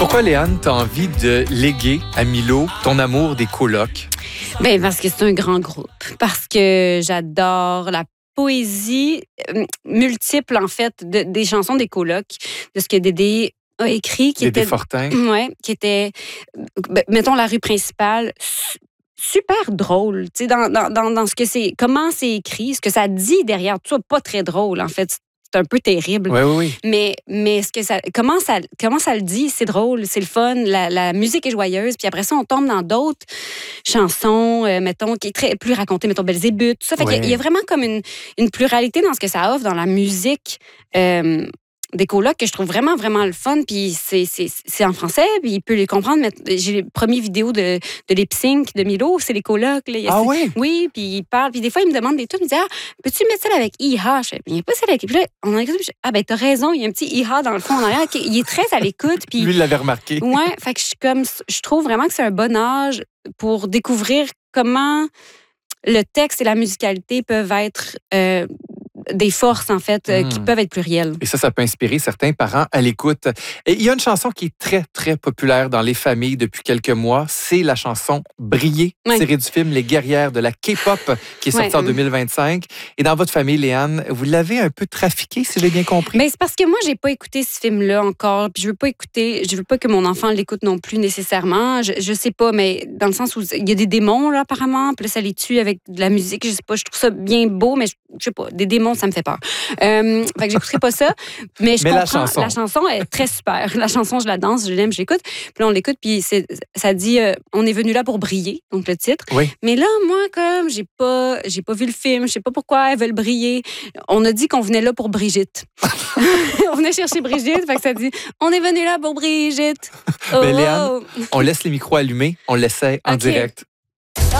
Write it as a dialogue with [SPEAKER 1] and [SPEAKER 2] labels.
[SPEAKER 1] Pourquoi, Léane, tu as envie de léguer à Milo ton amour des colocs?
[SPEAKER 2] Ben, parce que c'est un grand groupe. Parce que j'adore la poésie multiple, en fait, des chansons des colocs, de ce que Dédé a écrit.
[SPEAKER 1] Dédé Fortin.
[SPEAKER 2] Ouais, qui était, mettons, la rue principale. Super drôle, tu sais, dans ce que c'est, comment c'est écrit, ce que ça dit derrière tout ça, pas très drôle, en fait. C'est un peu terrible.
[SPEAKER 1] Oui.
[SPEAKER 2] Mais ce que comment ça le dit, c'est drôle, c'est le fun, la musique est joyeuse, puis après ça, on tombe dans d'autres chansons, mettons, qui est plus racontées, mettons, Belzébuth, tout ça. Fait qu'il y a vraiment comme une pluralité dans ce que ça offre dans la musique. Des colocs que je trouve vraiment, vraiment le fun. Puis c'est en français, puis il peut les comprendre. Mais j'ai les premières vidéos de lip-sync de Milo, c'est les colocs. Là.
[SPEAKER 1] Ah oui?
[SPEAKER 2] Oui, puis il parle. Puis des fois, il me demande des trucs. Il me dit, peux-tu mettre ça avec IHA? Je fais, il n'y a pas ça avec... Puis là, on en écoute. Ben, t'as raison, il y a un petit IHA dans le fond en arrière. Il est très à l'écoute. Puis...
[SPEAKER 1] Lui, il l'avait remarqué.
[SPEAKER 2] Ouais, fait que je trouve vraiment que c'est un bon âge pour découvrir comment le texte et la musicalité peuvent être... des forces, en fait, qui peuvent être plurielles.
[SPEAKER 1] Et ça peut inspirer certains parents à l'écoute. Et il y a une chanson qui est très, très populaire dans les familles depuis quelques mois. C'est la chanson Briller, tirée du film Les guerrières de la K-pop, qui est sortie en 2025. Et dans votre famille, Léane, vous l'avez un peu trafiqué, si j'ai bien compris?
[SPEAKER 2] Mais c'est parce que moi, j'ai pas écouté ce film-là encore. Puis je veux pas que mon enfant l'écoute non plus nécessairement. Je sais pas, mais dans le sens où il y a des démons, là, apparemment. Puis là, ça les tue avec de la musique. Je sais pas, je trouve ça bien beau, mais je sais pas, des démons, ça me fait peur. Fait que j'écouterai pas ça. Mais je comprends. La chanson est très super. La chanson, je la danse, je l'aime, je l'écoute. Puis là, on l'écoute, puis ça dit on est venu là pour briller, donc le titre.
[SPEAKER 1] Oui.
[SPEAKER 2] Mais là, moi, comme j'ai pas vu le film, je sais pas pourquoi elles veulent briller. On a dit qu'on venait là pour Brigitte. On venait chercher Brigitte, fait que ça dit on est venu là pour Brigitte.
[SPEAKER 1] Mais Léane, on laisse les micros allumés, on l'essaie en direct.